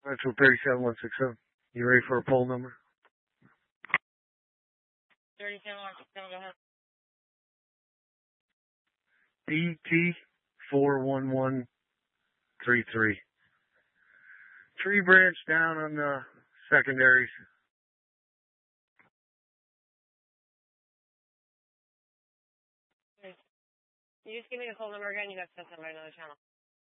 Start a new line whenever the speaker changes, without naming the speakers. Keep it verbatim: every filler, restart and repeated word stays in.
Metro thirty-seven one six seven. You ready for a poll number?
thirty-seven one six seven, go ahead.
D T four one one three three. Tree branch down on the secondaries.
You just give me the poll number again, you got to set somebody another channel.